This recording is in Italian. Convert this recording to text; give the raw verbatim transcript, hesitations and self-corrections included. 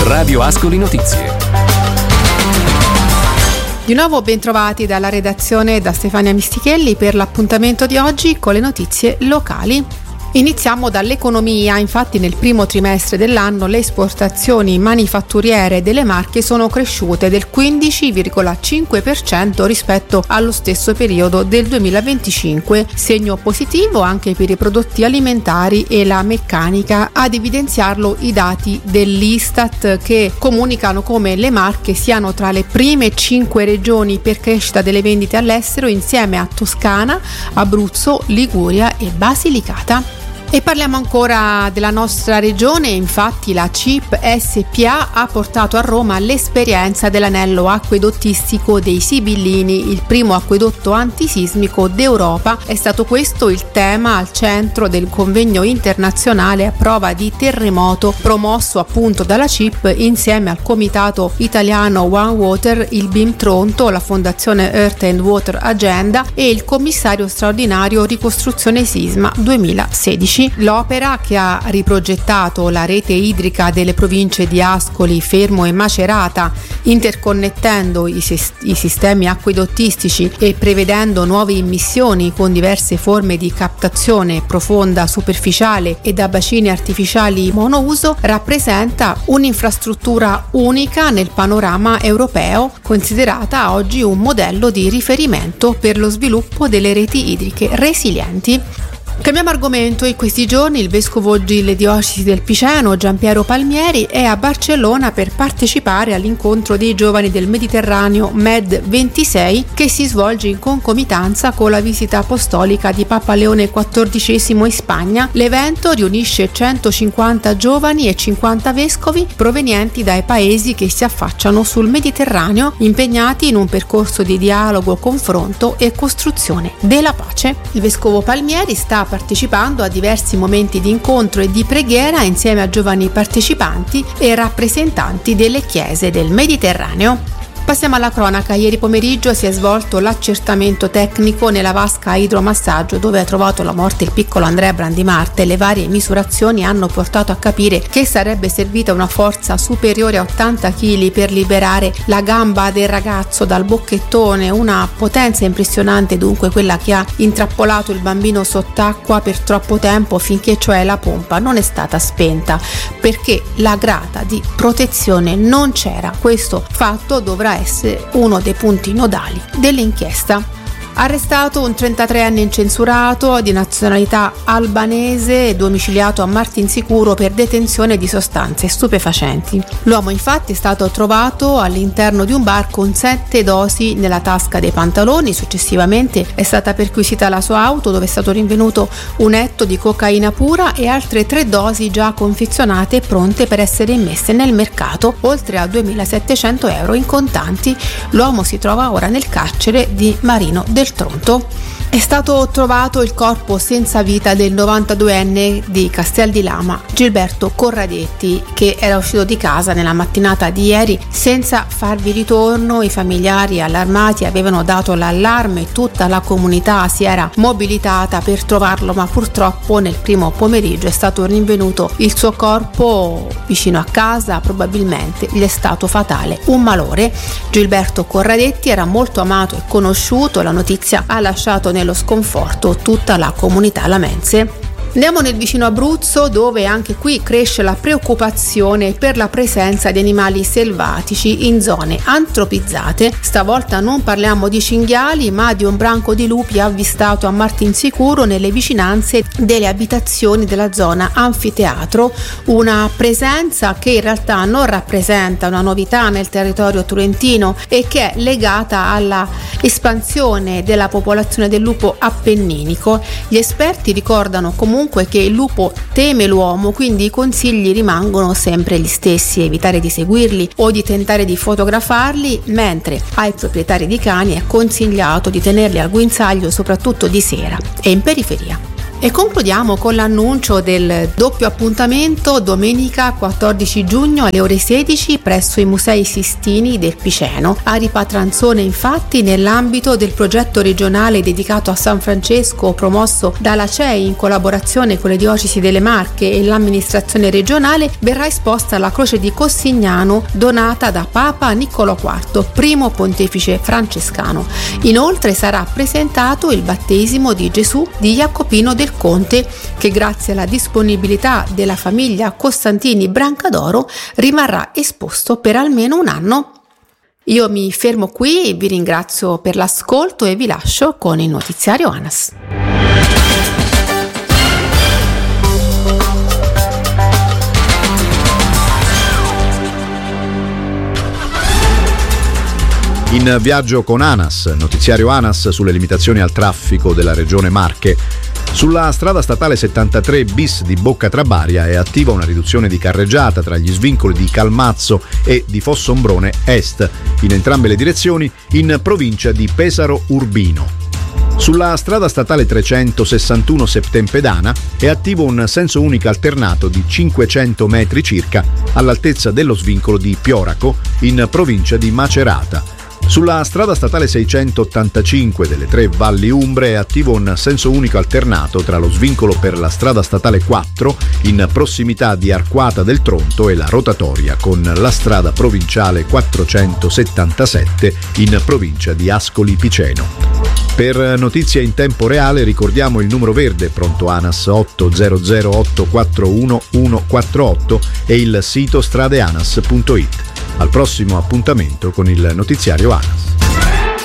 Radio Ascoli Notizie. Di nuovo ben trovati dalla redazione da Stefania Mistichelli per l'appuntamento di oggi con le notizie locali. Iniziamo dall'economia. Infatti nel primo trimestre dell'anno le esportazioni manifatturiere delle Marche sono cresciute del quindici virgola cinque per cento rispetto allo stesso periodo del duemilaventicinque, segno positivo anche per i prodotti alimentari e la meccanica. Ad evidenziarlo i dati dell'Istat, che comunicano come le Marche siano tra le prime cinque regioni per crescita delle vendite all'estero insieme a Toscana, Abruzzo, Liguria e Basilicata. E parliamo ancora della nostra regione. Infatti la C I P S P A ha portato a Roma l'esperienza dell'anello acquedottistico dei Sibillini, il primo acquedotto antisismico d'Europa. È stato questo il tema al centro del convegno internazionale a prova di terremoto promosso appunto dalla C I P insieme al Comitato Italiano One Water, il B I M Tronto, la Fondazione Earth and Water Agenda e il Commissario straordinario Ricostruzione Sisma duemilasedici. L'opera, che ha riprogettato la rete idrica delle province di Ascoli, Fermo e Macerata, interconnettendo i, sis- i sistemi acquedottistici e prevedendo nuove immissioni con diverse forme di captazione profonda, superficiale e da bacini artificiali monouso, rappresenta un'infrastruttura unica nel panorama europeo, considerata oggi un modello di riferimento per lo sviluppo delle reti idriche resilienti. Cambiamo argomento. In questi giorni il vescovo delle diocesi del Piceno, Giampiero Palmieri, è a Barcellona per partecipare all'incontro dei giovani del Mediterraneo Med ventisei, che si svolge in concomitanza con la visita apostolica di Papa Leone quattordicesimo in Spagna. L'evento riunisce centocinquanta giovani e cinquanta vescovi provenienti dai paesi che si affacciano sul Mediterraneo, impegnati in un percorso di dialogo, confronto e costruzione della pace. Il vescovo Palmieri sta partecipando a diversi momenti di incontro e di preghiera insieme a giovani partecipanti e rappresentanti delle chiese del Mediterraneo. Passiamo alla cronaca. Ieri pomeriggio si è svolto l'accertamento tecnico nella vasca a idromassaggio dove ha trovato la morte il piccolo Andrea Brandimarte. Le varie misurazioni hanno portato a capire che sarebbe servita una forza superiore a ottanta chili per liberare la gamba del ragazzo dal bocchettone, una potenza impressionante dunque quella che ha intrappolato il bambino sott'acqua per troppo tempo, finché cioè la pompa non è stata spenta, perché la grata di protezione non c'era. Questo fatto dovrà essere uno dei punti nodali dell'inchiesta. Arrestato un trentatreenne incensurato di nazionalità albanese, domiciliato a Martinsicuro per detenzione di sostanze stupefacenti. L'uomo infatti è stato trovato all'interno di un bar con sette dosi nella tasca dei pantaloni. Successivamente è stata perquisita la sua auto, dove è stato rinvenuto un etto di cocaina pura e altre tre dosi già confezionate e pronte per essere immesse nel mercato, oltre a duemilasettecento euro in contanti. L'uomo si trova ora nel carcere di Marino del Tronto. È stato trovato il corpo senza vita del novantaduenne di Castel di Lama, Gilberto Corradetti, che era uscito di casa nella mattinata di ieri senza farvi ritorno. I familiari allarmati avevano dato l'allarme e tutta la comunità si era mobilitata per trovarlo, ma purtroppo nel primo pomeriggio è stato rinvenuto il suo corpo vicino a casa. Probabilmente gli è stato fatale un malore. Gilberto Corradetti era molto amato e conosciuto. La notizia ha lasciato nello sconforto tutta la comunità lamense. Andiamo nel vicino Abruzzo, dove anche qui cresce la preoccupazione per la presenza di animali selvatici in zone antropizzate. Stavolta non parliamo di cinghiali, ma di un branco di lupi avvistato a Martinsicuro nelle vicinanze delle abitazioni della zona anfiteatro, una presenza che in realtà non rappresenta una novità nel territorio turentino e che è legata alla espansione della popolazione del lupo appenninico. Gli esperti ricordano comunque che il lupo teme l'uomo, quindi i consigli rimangono sempre gli stessi: evitare di seguirli o di tentare di fotografarli, mentre ai proprietari di cani è consigliato di tenerli al guinzaglio soprattutto di sera e in periferia. E concludiamo con l'annuncio del doppio appuntamento domenica quattordici giugno alle ore sedici presso i Musei Sistini del Piceno. A Ripatranzone, infatti, nell'ambito del progetto regionale dedicato a San Francesco promosso dalla C E I in collaborazione con le diocesi delle Marche e l'amministrazione regionale, verrà esposta la croce di Cossignano donata da Papa Niccolò quarto, primo pontefice francescano. Inoltre sarà presentato il battesimo di Gesù di Jacopino del Conte, che grazie alla disponibilità della famiglia Costantini Brancadoro rimarrà esposto per almeno un anno. Io mi fermo qui, vi ringrazio per l'ascolto e vi lascio con il notiziario ANAS. In viaggio con ANAS, notiziario ANAS sulle limitazioni al traffico della regione Marche. Sulla strada statale settantatré bis di Boccatrabaria è attiva una riduzione di carreggiata tra gli svincoli di Calmazzo e di Fossombrone Est, in entrambe le direzioni, in provincia di Pesaro Urbino. Sulla strada statale trecentosessantuno Septempedana è attivo un senso unico alternato di cinquecento metri circa all'altezza dello svincolo di Pioraco, in provincia di Macerata. Sulla strada statale seicentottantacinque delle tre Valli Umbre è attivo un senso unico alternato tra lo svincolo per la strada statale quattro in prossimità di Arquata del Tronto e la rotatoria con la strada provinciale quattrocentosettantasette in provincia di Ascoli Piceno. Per notizie in tempo reale ricordiamo il numero verde pronto ANAS otto zero zero otto quattro uno uno quattro otto e il sito stradeanas punto it. Al prossimo appuntamento con il notiziario ANAS.